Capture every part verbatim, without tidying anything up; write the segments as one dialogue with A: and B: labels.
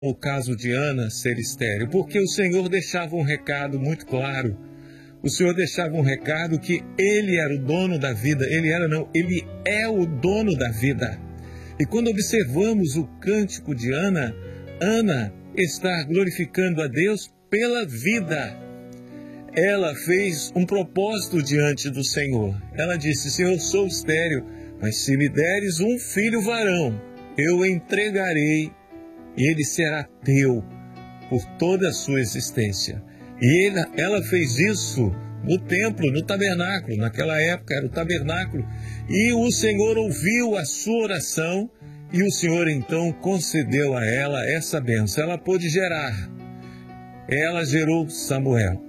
A: o caso de Ana ser estéril, porque o Senhor deixava um recado muito claro. O Senhor deixava um recado que Ele era o dono da vida. Ele era não, Ele é o dono da vida. E quando observamos o cântico de Ana, Ana está glorificando a Deus pela vida. Ela fez um propósito diante do Senhor. Ela disse: Senhor, eu sou estéril, mas se me deres um filho varão, eu o entregarei e ele será teu por toda a sua existência. E ela, ela fez isso no templo, no tabernáculo. Naquela época era o tabernáculo. E o Senhor ouviu a sua oração e o Senhor então concedeu a ela essa bênção. Ela pôde gerar. Ela gerou Samuel.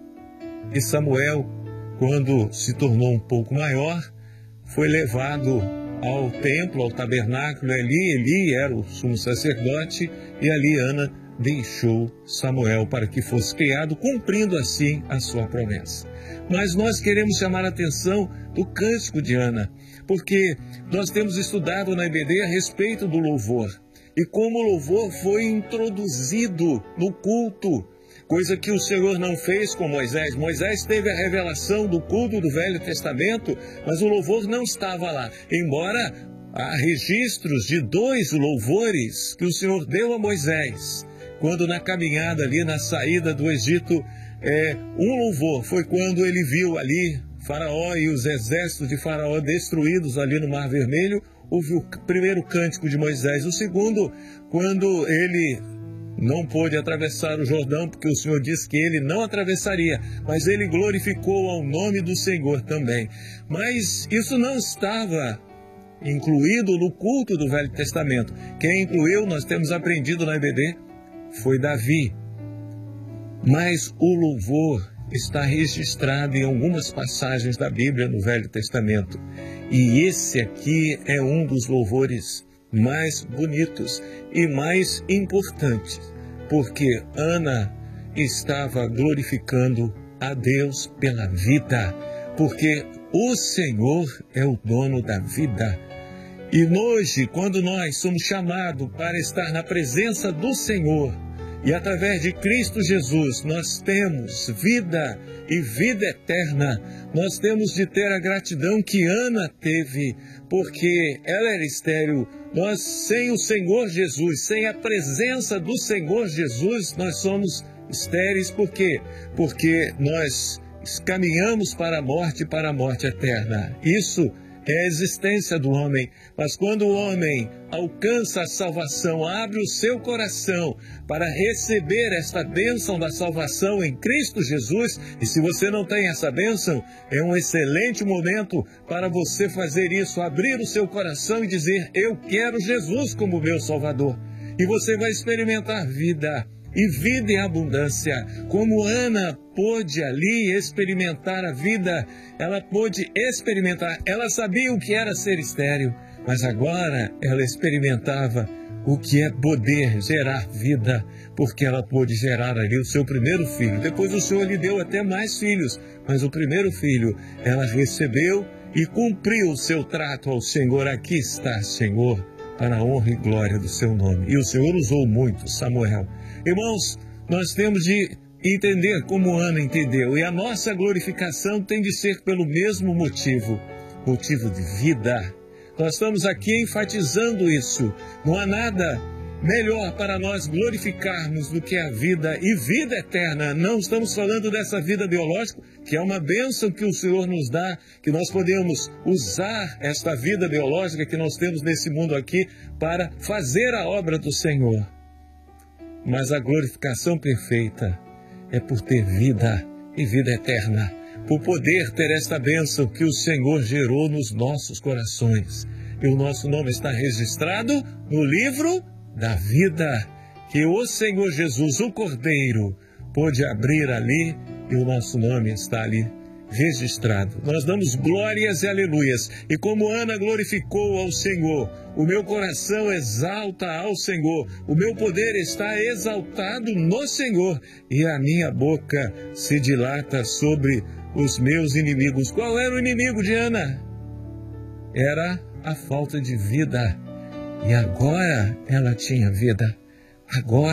A: E Samuel, quando se tornou um pouco maior, foi levado ao templo, ao tabernáculo. Ali Eli era o sumo sacerdote e ali Ana deixou Samuel para que fosse criado, cumprindo assim a sua promessa. Mas nós queremos chamar a atenção do cântico de Ana, porque nós temos estudado na I B D a respeito do louvor e como o louvor foi introduzido no culto, coisa que o Senhor não fez com Moisés. Moisés teve a revelação do culto do Velho Testamento, mas o louvor não estava lá, embora há registros de dois louvores que o Senhor deu a Moisés. Quando na caminhada ali, na saída do Egito, é, um louvor foi quando ele viu ali Faraó e os exércitos de Faraó destruídos ali no Mar Vermelho. Houve o primeiro cântico de Moisés. O segundo, quando ele não pôde atravessar o Jordão, porque o Senhor disse que ele não atravessaria, mas ele glorificou ao nome do Senhor também. Mas isso não estava incluído no culto do Velho Testamento. Quem incluiu, nós temos aprendido na I B D, foi Davi. Mas o louvor está registrado em algumas passagens da Bíblia no Velho Testamento. E esse aqui é um dos louvores mais bonitos e mais importantes, porque Ana estava glorificando a Deus pela vida, porque o Senhor é o dono da vida. E hoje, quando nós somos chamados para estar na presença do Senhor, e através de Cristo Jesus nós temos vida e vida eterna, nós temos de ter a gratidão que Ana teve, porque ela era estéril. Nós, sem o Senhor Jesus, sem a presença do Senhor Jesus, nós somos estéreis. Por quê? Porque nós caminhamos para a morte, para a morte eterna. Isso é a existência do homem. Mas quando o homem alcança a salvação, abre o seu coração para receber esta bênção da salvação em Cristo Jesus, e se você não tem essa bênção, é um excelente momento para você fazer isso, abrir o seu coração e dizer: eu quero Jesus como meu Salvador. E você vai experimentar vida, e vida em abundância. Como Ana pôde ali experimentar a vida, ela pôde experimentar, ela sabia o que era ser estéril, mas agora ela experimentava o que é poder gerar vida, porque ela pôde gerar ali o seu primeiro filho. Depois o Senhor lhe deu até mais filhos, mas o primeiro filho ela recebeu e cumpriu o seu trato ao Senhor. Aqui está, Senhor, para a honra e glória do seu nome. E o Senhor usou muito Samuel. Irmãos, nós temos de entender como Ana entendeu, e a nossa glorificação tem de ser pelo mesmo motivo, motivo de vida. Nós estamos aqui enfatizando isso. Não há nada melhor para nós glorificarmos do que a vida e vida eterna. Não estamos falando dessa vida biológica, que é uma bênção que o Senhor nos dá, que nós podemos usar esta vida biológica que nós temos nesse mundo aqui para fazer a obra do Senhor. Mas a glorificação perfeita é por ter vida e vida eterna, por poder ter esta bênção que o Senhor gerou nos nossos corações. E o nosso nome está registrado no livro da vida, que o Senhor Jesus, o Cordeiro, pôde abrir ali, e o nosso nome está ali registrado. Nós damos glórias e aleluias. E como Ana glorificou ao Senhor, o meu coração exalta ao Senhor, o meu poder está exaltado no Senhor, e a minha boca se dilata sobre os meus inimigos. Qual era o inimigo de Ana? Era a falta de vida. E agora ela tinha vida. agora